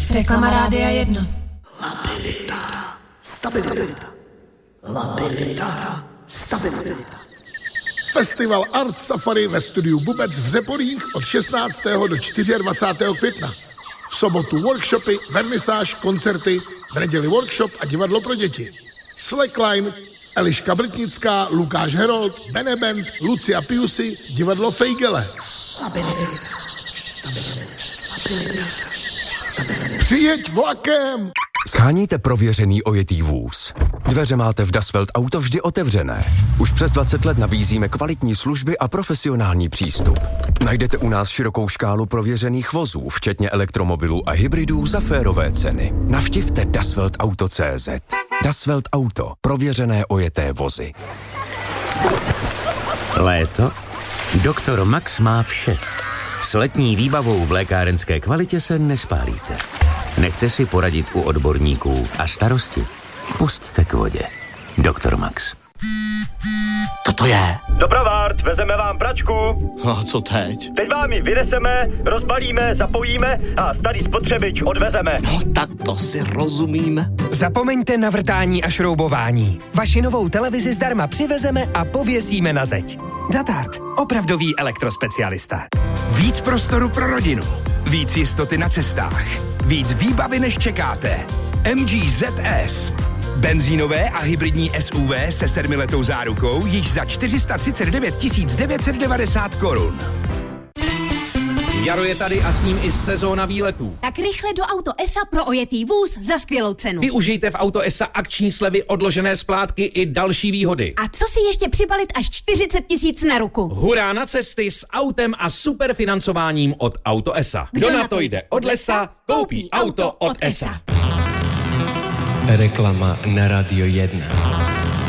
Reklama Rádia 1. Labilita, stabilita. Labilita, stabilita. Festival Art Safari ve studiu Bubec v Řeporích od 16. do 24. května. V sobotu workshopy, vernisáž, koncerty, v neděli workshop a divadlo pro děti. Slackline, Eliška Brtnická, Lukáš Herold, Benebent, Lucia Piusy, divadlo Fejgele. Přijeď vlakem! Sháníte prověřený ojetý vůz. Dveře máte v Das Welt Auto vždy otevřené. Už přes 20 let nabízíme kvalitní služby a profesionální přístup. Najdete u nás širokou škálu prověřených vozů, včetně elektromobilů a hybridů za férové ceny. Navštivte dasweltauto.cz. Das Welt Auto. Prověřené ojeté vozy. Léto? Doktor Max má vše. S letní výbavou v lékárenské kvalitě se nespálíte. Nechte si poradit u odborníků a starosti pusťte k vodě. Doktor Max. To je. Dopravárt, vezeme vám pračku. A co teď? Teď vám ji vyneseme, rozbalíme, zapojíme a starý spotřebič odvezeme. No tak to si rozumíme. Zapomeňte na vrtání a šroubování. Vaši novou televizi zdarma přivezeme a pověsíme na zeď. Datart, opravdový elektrospecialista. Víc prostoru pro rodinu. Víc jistoty na cestách. Víc výbavy, než čekáte. MG ZS. Benzínové a hybridní SUV se 7letou zárukou již za 439 990 korun. Jaro je tady a s ním i sezóna výletů. Tak rychle do Auto ESA pro ojetý vůz za skvělou cenu. Využijte v Auto ESA akční slevy, odložené splátky i další výhody. A co si ještě přibalit až 40 000 na ruku? Hurá na cesty s autem a super financováním od Auto ESA. Kdo na to jde od lesa, koupí auto od ESA. Reklama na Radio 1.